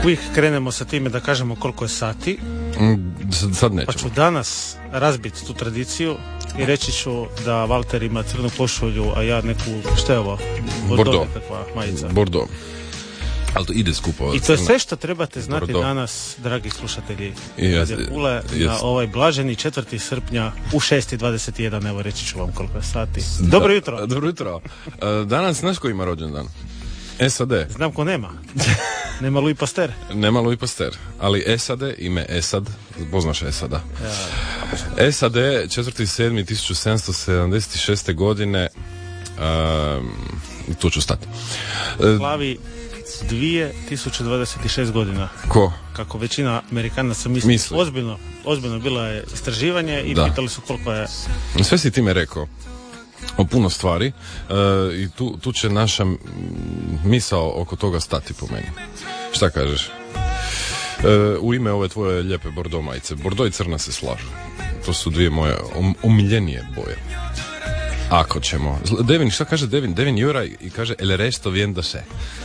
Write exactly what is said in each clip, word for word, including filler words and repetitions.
Uvijek krenemo sa time da kažemo koliko je sati. Mm, sad nećemo. Pa ću danas razbiti tu tradiciju i reći ću da Valter ima crnu košulju, a ja neku, što je ovo? Bordeaux. Takva majica. Bordeaux. Ali to ide skupo. I to je sve što trebate znati Bordeaux. Danas, dragi slušatelji. Yes, Radio Pule, yes. na ovaj blaženi četvrti srpnja u šest i dvadeset jedan, evo reći ću vam koliko je sati. Dobro jutro. Da, dobro jutro. Danas, znaš ko ima rođendan? S A D. Znam ko nema. Nema Louis Pasteur. Nema Louis Pasteur, ali S A D, ime Esad, poznaš Esada. Ja. S A D, četvrti sedmi tisuću sedamsto sedamdeset šeste godine, um, tu ću stati. Slavi dvije tisuće dvadeset šest godina. Ko? Kako većina Amerikanaca misli. misli. Ozbiljno, ozbiljno bilo je istraživanje i da. pitali su koliko je... Sve si time rekao o puno stvari uh, i tu, tu će naša misao oko toga stati po meni. Šta kažeš? Uh, u ime ove tvoje lijepe Bordeaux majice. Bordeaux i crna se slažu. To su dvije moje om, omiljenije boje. Ako ćemo. Devin, šta kaže Devin? Devin jura i kaže el resto viendo se.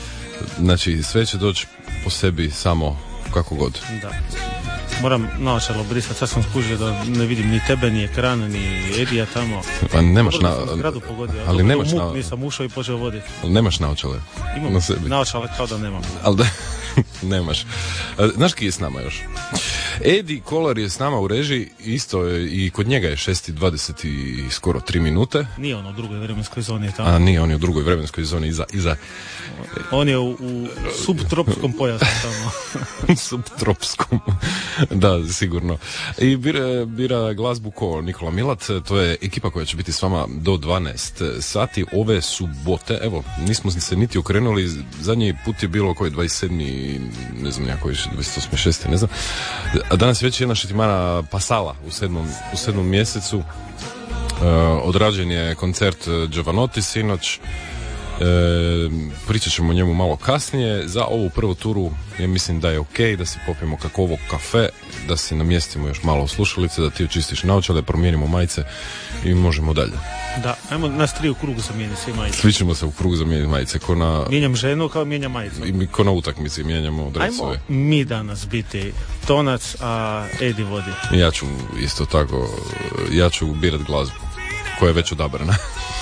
Znači, sve će doći po sebi samo kako god. Da. Moram naočalo brisati, sad sam skužio da ne vidim ni tebe, ni ekran, ni Edija tamo. Pa nemaš Dobro, na... da sam zgradu pogodio, ali nemaš muk, na... nisam ušao i počeo voditi. Ali nemaš naočale. Imam na sebi. naočale kao da nemam. Ali da, nemaš. Znaš ki je s nama još? Edi Kolar je s nama u režiji, isto je, i kod njega je šest i dvadeset i skoro tri minute. Nije on u drugoj vremenskoj zoni tamo. A nije, on je u drugoj vremenskoj zoni iza... iza... On je u, u subtropskom pojasu tamo. Subtropskom. Da, sigurno. I bira, bira glazbu ko Nikola Milat, to je ekipa koja će biti s vama do dvanaest sati ove subote. Evo, nismo se niti okrenuli, zadnji put je bilo koji dvadeset sedmi ne znam ja koji dvadeset osmi šesti ne znam. A danas je već jedna šetimana Pasala u sedmom, u sedmom mjesecu. Uh, odrađen je koncert Giovanotti sinoć. E, pričat ćemo o njemu malo kasnije. Za ovu prvu turu ja mislim da je ok da si popijemo kakovo kafe, da si namjestimo još malo slušalice, da ti očistiš naočale, promijenimo majice i možemo dalje. Da, ajmo nas tri u krugu zamijeniti svi majice. Svi ćemo se u krugu zamijeniti majice ko na... Mijenjam ženu kao mijenjam majicu. I ko na utakmici mijenjamo dresove. Ajmo mi danas biti tonac, a Edi vodi. Ja ću isto tako, ja ću birat glazbu koja je već odabrana.